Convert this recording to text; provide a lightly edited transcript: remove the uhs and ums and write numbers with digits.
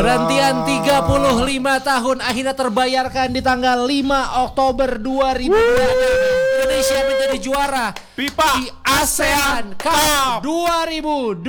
Rantian 35 tahun akhirnya terbayarkan di tanggal 5 Oktober 2000. Indonesia menjadi juara FIFA di ASEAN Cup 2020.